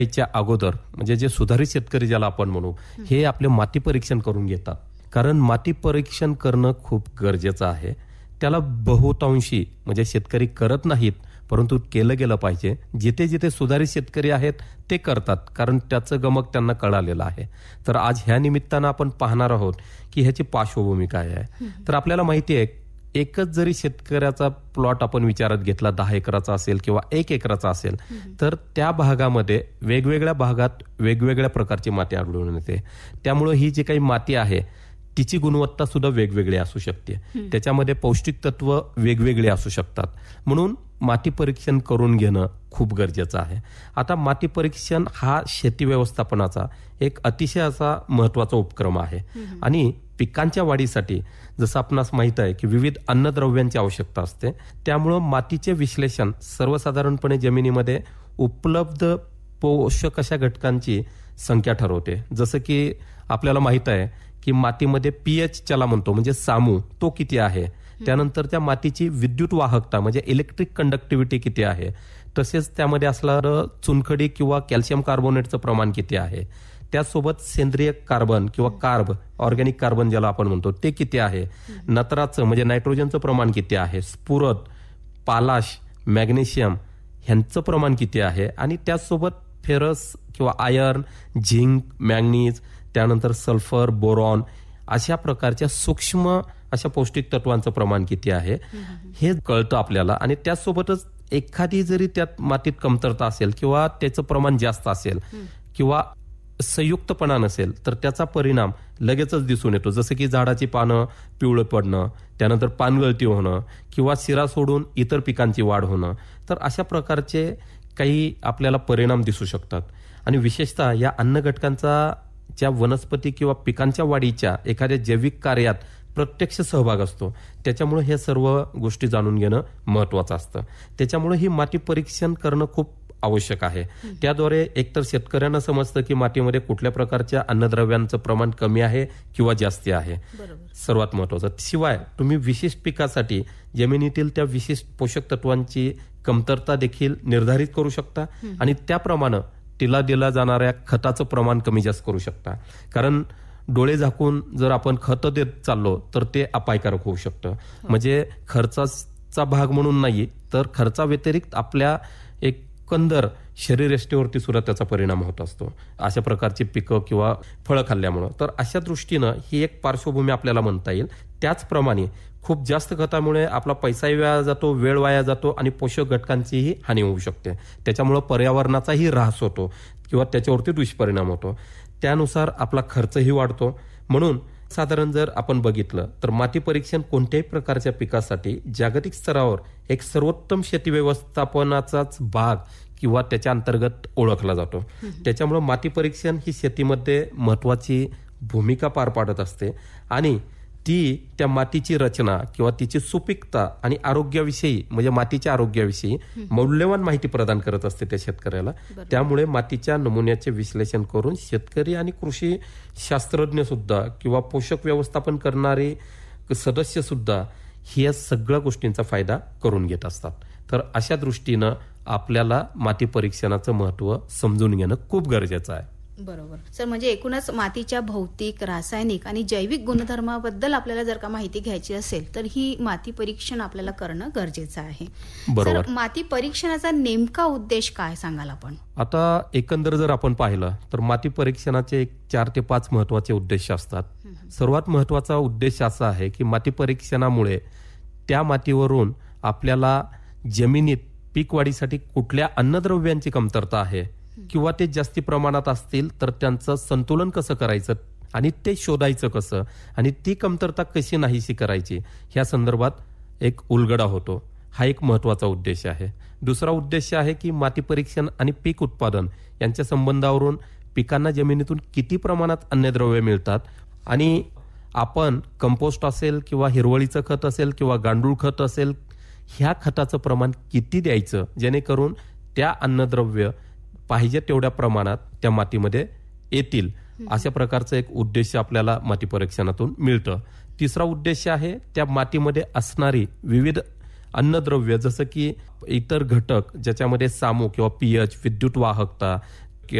च्या अगोदर म्हणजे जे सुधारित शेतकरी ज्याला आपण म्हणू, हे आपले माती परीक्षण करून घेतात. कारण माती परीक्षण करणं खूप गरजेचं आहे. त्याला बहुतांशी म्हणजे शेतकरी करत नाहीत, परंतु केलं गेलं पाहिजे. जिथे जिथे सुधारित शेतकरी आहेत ते करतात, कारण त्याचं गमक त्यांना कळालेलं आहे. तर आज ह्या निमित्तानं आपण पाहणार आहोत की ह्याची पार्श्वभूमी काय आहे. तर आपल्याला माहिती आहे, एकच जरी शेतकऱ्याचा प्लॉट आपण विचारात घेतला, 10 एकराचा असेल किंवा 1 एकराचा असेल, तर त्या भागामध्ये वेगवेगळ्या भागात वेगवेगळ्या प्रकारची माती आढळून येते. त्यामुळे ही जी काही माती आहे तिची गुणवत्ता सुद्धा वेगवेगळी असू शकते. त्याच्यामध्ये पौष्टिक तत्व वेगवेगळे असू शकतात. म्हणून माती परीक्षण करून घेणं खूप गरजेचं आहे. आता माती परीक्षण हा शेती व्यवस्थापनाचा एक अतिशय असा महत्वाचा उपक्रम आहे. आणि पिकांच्या वाढीसाठी जसं आपणास माहित आहे की विविध अन्नद्रव्यांची आवश्यकता असते. त्यामुळं मातीचे विश्लेषण सर्वसाधारणपणे जमिनीमध्ये उपलब्ध पोषक अशा घटकांची संख्या ठरवते. जसं की आपल्याला माहित आहे की मातीमध्ये पीएच ज्याला म्हणतो म्हणजे सामू, तो किती आहे. त्यानंतर त्या मातीची विद्युत वाहकता म्हणजे इलेक्ट्रिक कंडक्टिव्हिटी किती आहे. तसेच त्यामध्ये असणारं चुनखडी किंवा कॅल्शियम कार्बोनेटचं प्रमाण किती आहे. त्यासोबत सेंद्रिय कार्बन किंवा कार्ब, ऑर्गॅनिक कार्बन ज्याला आपण म्हणतो, ते किती आहे. नत्राचं म्हणजे नायट्रोजनचं प्रमाण किती आहे. स्फुरद, पालाश, मॅग्नेशियम ह्यांचं प्रमाण किती आहे. आणि त्याचसोबत फेरस किंवा आयर्न, झिंक, मॅंगनीज, त्यानंतर सल्फर, बोरॉन अशा प्रकारच्या सूक्ष्म अशा पौष्टिक तत्वांचं प्रमाण किती आहे हे कळतं आपल्याला. आणि त्याचसोबतच एखादी जरी त्यात मातीत कमतरता असेल किंवा त्याचं प्रमाण जास्त असेल किंवा संयुक्तपणा नसेल तर त्याचा परिणाम लगेचच दिसून येतो. जसं की झाडाची पानं पिवळं पडणं, त्यानंतर पानगळती होणं किंवा शिरा सोडून इतर पिकांची वाढ होणं. तर अशा प्रकारचे काही आपल्याला परिणाम दिसू शकतात. आणि विशेषतः या अन्न घटकांचा ज्या वनस्पती किंवा पिकांच्या वाढीच्या एखाद्या जैविक कार्यात प्रत्यक्ष सहभाग असतो. त्याच्यामुळे हे सर्व गोष्टी जाणून घेणं महत्वाचं असतं. त्याच्यामुळे ही माती परीक्षण करणं खूप आवश्यक आहे. त्याद्वारे एकतर शेतकऱ्यांना समजतं की मातीमध्ये कुठल्या प्रकारच्या अन्नद्रव्यांचं प्रमाण कमी आहे किंवा जास्ती आहे. सर्वात महत्वाचं. शिवाय तुम्ही विशिष्ट पिकासाठी जमिनीतील त्या विशिष्ट पोषक तत्वांची कमतरता देखील निर्धारित करू शकता आणि त्याप्रमाणे तिला दिला जाणाऱ्या खताचं प्रमाण कमी जास्त करू शकता. कारण डोळे झाकून जर आपण खत देत चाललो तर ते अपायकारक होऊ शकतं. म्हणजे खर्चाचा भाग म्हणून नाही, तर खर्चा व्यतिरिक्त आपल्या एकंदर शरीरयष्टीवरती सुद्धा त्याचा परिणाम होत असतो अशा प्रकारची पिकं किंवा फळं खाल्ल्यामुळं. तर अशा दृष्टीनं ही एक पार्श्वभूमी आपल्याला म्हणता येईल. त्याचप्रमाणे खूप जास्त खतामुळे आपला पैसाही वाया जातो, वेळ वाया जातो आणि पोषक घटकांचीही हानी होऊ शकते. त्याच्यामुळं पर्यावरणाचाही ऱ्हास होतो किंवा त्याच्यावरती दुष्परिणाम होतो. त्यानुसार आपला खर्चही वाढतो. म्हणून साधारण जर आपण बघितलं तर माती परीक्षण कोणत्याही प्रकारच्या पिकासाठी जागतिक स्तरावर एक सर्वोत्तम शेती व्यवस्थापनाचाच भाग किंवा त्याच्या अंतर्गत ओळखला जातो. त्याच्यामुळे माती परीक्षण ही शेतीमध्ये महत्वाची भूमिका पार पाडत असते आणि ती त्या मातीची रचना किंवा तिची सुपीकता आणि आरोग्याविषयी म्हणजे मातीच्या आरोग्याविषयी मौल्यवान माहिती प्रदान करत असते त्या शेतकऱ्याला. त्यामुळे मातीच्या नमुन्याचे विश्लेषण करून शेतकरी आणि कृषी शास्त्रज्ञ सुद्धा किंवा पोषक व्यवस्थापन करणारे सदस्य सुद्धा ह्या सगळ्या गोष्टींचा फायदा करून घेत असतात. तर अशा दृष्टीनं आपल्याला माती परीक्षणाचं महत्व समजून घेणं खूप गरजेचं आहे. बरोबर सर. म्हणजे एकूणच मातीच्या भौतिक, रासायनिक आणि जैविक गुणधर्माबद्दल आपल्याला जर का माहिती घ्यायची असेल तर ही माती परीक्षण आपल्याला करणं गरजेचं आहे. बरोबर. सर, माती परीक्षणाचा नेमका उद्देश काय सांगाल आपण? आता एकंदर जर आपण पाहिलं तर माती परीक्षणाचे 4 ते 5 महत्वाचे उद्देश असतात. सर्वात महत्वाचा उद्देश असा आहे की माती परीक्षणामुळे त्या मातीवरून आपल्याला जमिनीत पीक वाढीसाठी कुठल्या अन्नद्रव्यांची कमतरता आहे किंवा ते जास्ती प्रमाणात असतील तर त्यांचं संतुलन कसं करायचं आणि ते शोधायचं कसं आणि ती कमतरता कशी नाहीशी करायची ह्या संदर्भात एक उलगडा होतो. हा एक महत्वाचा उद्देश आहे. दुसरा उद्देश आहे की माती परीक्षण आणि पीक उत्पादन यांच्या संबंधावरून पिकांना जमिनीतून किती प्रमाणात अन्नद्रव्य मिळतात आणि आपण कंपोस्ट असेल किंवा हिरवळीचं खत असेल किंवा गांडूळ खत असेल ह्या खताचं प्रमाण किती द्यायचं जेणेकरून त्या अन्नद्रव्य पाहिजे तेवढ्या प्रमाणात त्या मातीमध्ये येतील. अशा प्रकारचा एक उद्देश आपल्याला माती परीक्षणातून मिळतं. तिसरा उद्देश आहे त्या मातीमध्ये असणारी विविध अन्नद्रव्य जसं की इतर घटक ज्याच्यामध्ये सामू किंवा पीएच, विद्युत वाहकता,